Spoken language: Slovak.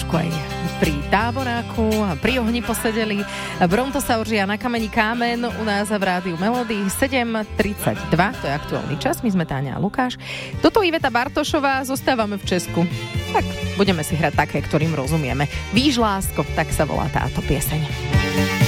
chvíľku aj pri táboráku a pri ohni posedeli. Brontosauri a Na kameni kámen u nás v rádiu Melody 7:32, to je aktuálny čas, my sme Táňa a Lukáš. Toto Iveta Bartošová, zostávame v Česku. Tak budeme si hrať také, ktorým rozumieme. Víš, lásko, tak sa volá táto pieseň.